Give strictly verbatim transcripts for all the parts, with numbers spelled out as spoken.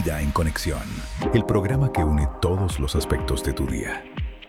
Vida en Conexión, el programa que une todos los aspectos de tu día.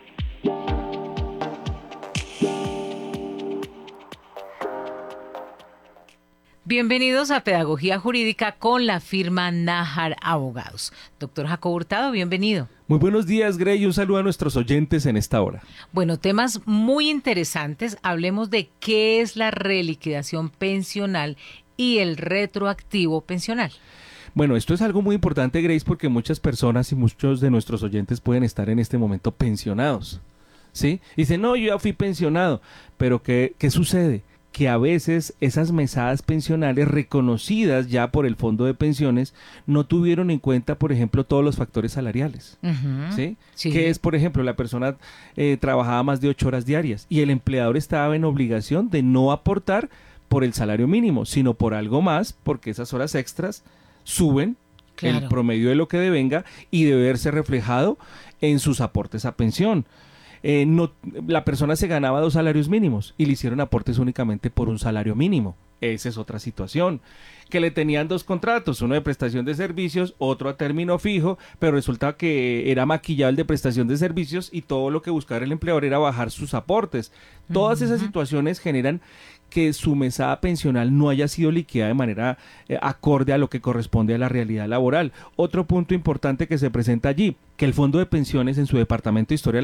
Bienvenidos a Pedagogía Jurídica con la firma Nájar Abogados. Doctor Jacobo Hurtado, bienvenido. Muy buenos días, Grey, y un saludo a nuestros oyentes en esta hora. Bueno, temas muy interesantes. Hablemos de qué es la reliquidación pensional y el retroactivo pensional. Bueno, esto es algo muy importante, Grace, porque muchas personas y muchos de nuestros oyentes pueden estar en este momento pensionados, ¿sí? Y dicen, no, yo ya fui pensionado, pero ¿qué, qué sucede? Que a veces esas mesadas pensionales reconocidas ya por el Fondo de Pensiones no tuvieron en cuenta, por ejemplo, todos los factores salariales, Uh-huh. ¿sí? Sí. Que es, por ejemplo, la persona eh, trabajaba más de ocho horas diarias y el empleador estaba en obligación de no aportar por el salario mínimo, sino por algo más, porque esas horas extras suben Claro. el promedio de lo que devenga y debe verse reflejado en sus aportes a pensión. Eh, no, la persona se ganaba dos salarios mínimos y le hicieron aportes únicamente por un salario mínimo. Esa es otra situación. Que le tenían dos contratos, uno de prestación de servicios, otro a término fijo, pero resulta que era maquillado el de prestación de servicios y todo lo que buscaba el empleador era bajar sus aportes. Todas esas situaciones generan que su mesada pensional no haya sido liquidada de manera eh, acorde a lo que corresponde a la realidad laboral. Otro punto importante que se presenta allí, que el Fondo de Pensiones en su Departamento de Historia